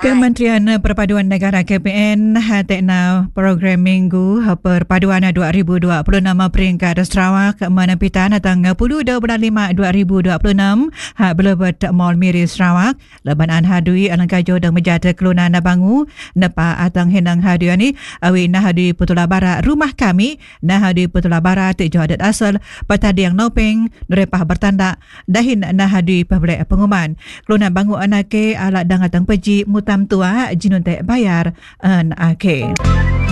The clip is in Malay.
Kementerian Perpaduan Negara KPN tekna program Minggu Perpaduan 2026 peringkat Sarawak menempitan tanggal 10/5/2026 belebet Mall Miri Sarawak lebanan hadui alangkajo dan menjata kelunan bangu nepa atang hinang hadui ni awi nah hadui Putula Barat rumah kami nah hadui Putula Barat jo adat asal patadiang nopeng nerepah bertanda dahin nah hadui pabrik pengumuman kelunan bangu anake alat dangatang peji mutam tua jinun te bayar an ake.